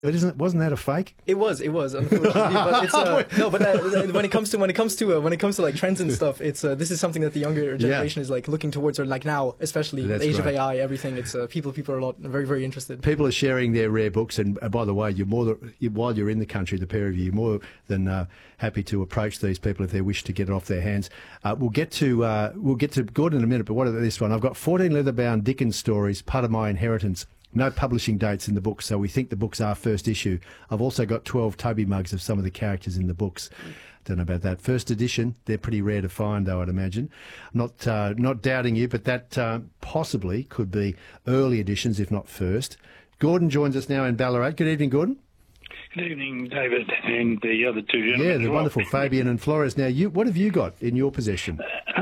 But wasn't that a fake? It was, unfortunately. But it's no. But when it comes to like trends and stuff, it's this is something that the younger generation is like looking towards, or like now, especially the age of AI, everything. It's people are a lot very interested. People are sharing their rare books, and by the way, while you're in the country, the pair of you, you're more than happy to approach these people if they wish to get it off their hands. We'll get to Gordon in a minute, but what about this one? I've got 14 leather-bound Dickens stories, part of my inheritance. No publishing dates in the book, so we think the books are first issue. I've also got 12 Toby mugs of some of the characters in the books. Don't know about that. First edition, they're pretty rare to find, though, I'd imagine. Not doubting you, but that possibly could be early editions, if not first. Gordon joins us now in Ballarat. Good evening, Gordon. Good evening, David, and the other two gentlemen. Yeah, they're wonderful, Fabian and Flores. Now, what have you got in your possession?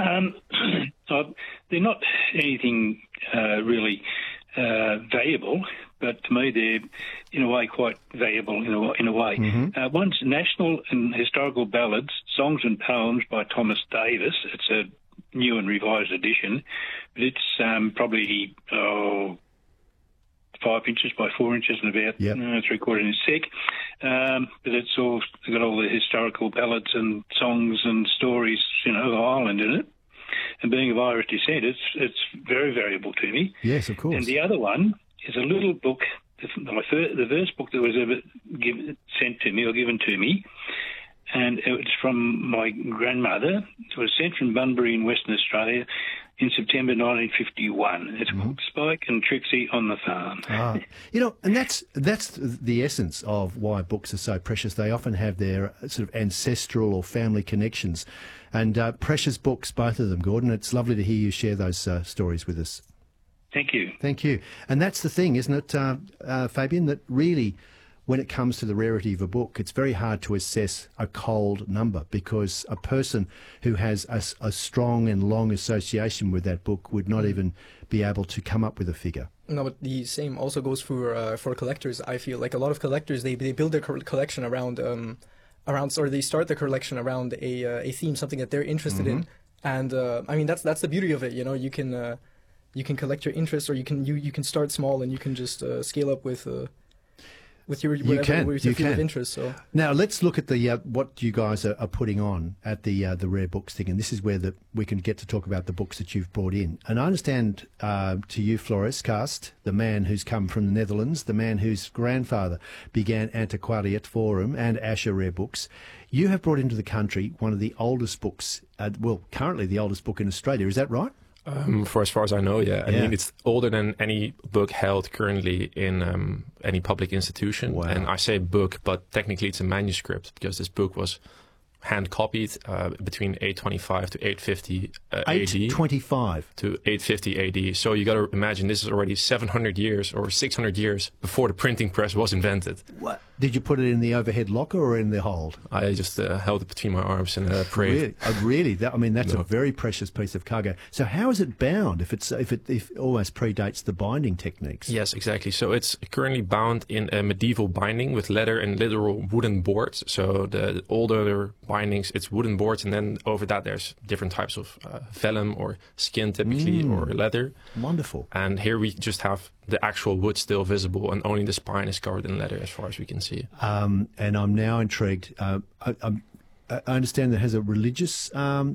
They're not anything really valuable, but to me they're in a way quite valuable in a way. Mm-hmm. One's National and Historical Ballads, Songs and Poems by Thomas Davis. It's a new and revised edition, but it's probably 5 inches by 4 inches and about 3/4 inch thick. But it's got all the historical ballads and songs and stories, of Ireland in it. And being of Irish descent, it's very valuable to me. Yes, of course. And the other one is a little book, the first book that was ever sent to me or given to me, and it was from my grandmother. It was sent from Bunbury in Western Australia in September 1951. It's called Spike and Trixie on the Farm. And that's the essence of why books are so precious. They often have their sort of ancestral or family connections. And precious books, both of them, Gordon. It's lovely to hear you share those stories with us. Thank you. Thank you. And that's the thing, isn't it, Fabian, that really, when it comes to the rarity of a book, it's very hard to assess a cold number, because a person who has a strong and long association with that book would not even be able to come up with a figure. No, but the same also goes for collectors. I feel like a lot of collectors, they build their collection around or they start their collection around a theme, something that they're interested in. And I mean, that's the beauty of it. You can collect your interests, or you can start small and you can just scale up with your field of interest. So now let's look at the what you guys are putting on at the rare books thing, and this is where we can get to talk about the books that you've brought in. And I understand to you, Flores Cast, the man who's come from the Netherlands, the man whose grandfather began Antiquariat Forum and Asher Rare Books, you have brought into the country one of the oldest books, currently the oldest book in Australia. Is that right? For as far as I know, yeah. I mean, it's older than any book held currently in any public institution. Wow. And I say book, but technically it's a manuscript, because this book was hand copied between 825 to 850 AD. 825 to 850 AD. So you got to imagine this is already 700 years or 600 years before the printing press was invented. What? Did you put it in the overhead locker or in the hold? I just held it between my arms and prayed. Really? That's a very precious piece of cargo. So how is it bound if it almost predates the binding techniques? Yes, exactly. So it's currently bound in a medieval binding with leather and literal wooden boards. So the older bindings, it's wooden boards, and then over that there's different types of vellum or skin typically, or leather. Wonderful. And here we just have the actual wood still visible, and only the spine is covered in leather as far as we can see. And I'm now intrigued. I understand that it has a religious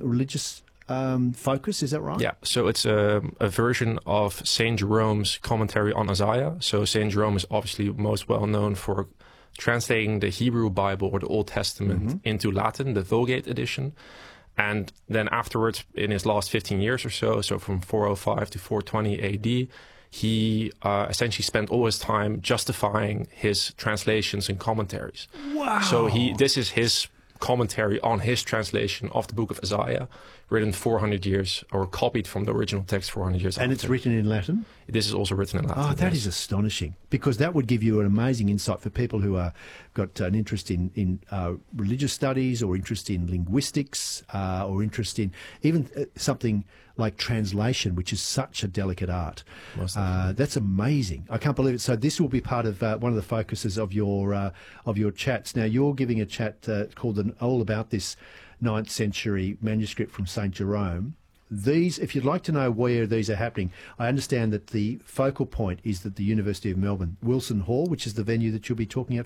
focus. Is that right? Yeah. So it's a version of Saint Jerome's commentary on Isaiah. So Saint Jerome is obviously most well known for translating the Hebrew Bible or the Old Testament into Latin, the Vulgate edition. And then afterwards, in his last 15 years or so from 405 to 420 AD, he essentially spent all his time justifying his translations and commentaries. Wow. So this is his commentary on his translation of the book of Isaiah, written 400 years, or copied from the original text 400 years after. And it's written in Latin? This is also written in Latin. Oh, that is astonishing, because that would give you an amazing insight for people who are got an interest in religious studies, or interest in linguistics, or interest in even something like translation, which is such a delicate art. That's amazing. I can't believe it. So this will be part of one of the focuses of your chats. Now, you're giving a chat called all about this 9th century manuscript from St. Jerome These, if you'd like to know where these are happening, I understand that the focal point is that the University of Melbourne, Wilson Hall, which is the venue that you'll be talking at